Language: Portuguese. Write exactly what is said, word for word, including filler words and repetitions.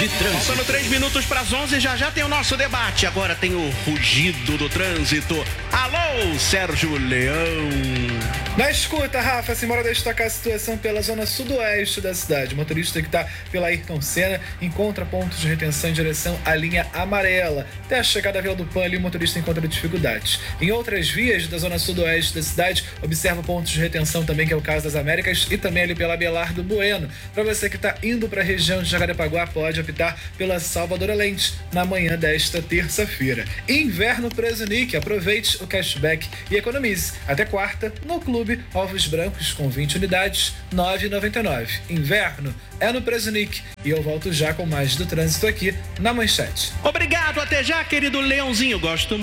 trânsito. Faltando três minutos para as onze, já já tem o nosso debate. Agora tem o rugido do trânsito. Alô, Sérgio Leão. Na escuta, Rafa, simbora destacar a situação pela zona sudoeste da cidade. O motorista que está pela Ayrton Senna encontra pontos de retenção em direção à linha amarela. Até a chegada à Vila do Pan, ali, o motorista encontra dificuldades. Em outras vias da zona sudoeste da cidade, observa pontos de retenção também, que é o caso das Américas, e também ali pela Abelardo Bueno. Para você que está indo para a região de Jacarepaguá, pode optar pela Salvador Lente na manhã desta terça-feira. Inverno Presunic, aproveite o cashback e economize. Até quarta, no Clube Ovos Brancos com vinte unidades, nove reais e noventa e nove centavos. Inverno é no Presunic. E eu volto já com mais do trânsito aqui na Manchete. Obrigado, até já, querido Leãozinho. Gosto muito.